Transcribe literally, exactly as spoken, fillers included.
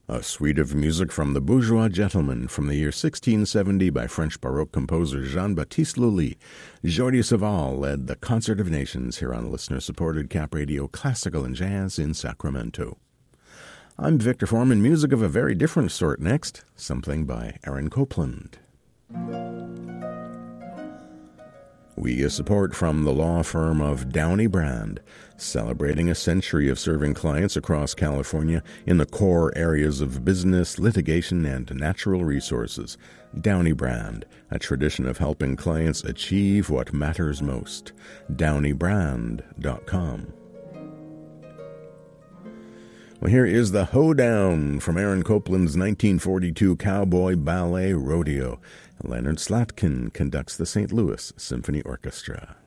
A suite of music from The Bourgeois Gentleman from the year sixteen seventy by French Baroque composer Jean-Baptiste Lully. Jordi Savall led the Concert of Nations here on listener-supported Cap Radio Classical and Jazz in Sacramento. I'm Victor Foreman. Music of a very different sort next, something by Aaron Copland. We get support from the law firm of Downey Brand, celebrating a century of serving clients across California in the core areas of business, litigation, and natural resources. Downey Brand, a tradition of helping clients achieve what matters most. downey brand dot com. Well, here is the Hoedown from Aaron Copland's nineteen forty-two Cowboy Ballet Rodeo. Leonard Slatkin conducts the Saint Louis Symphony Orchestra.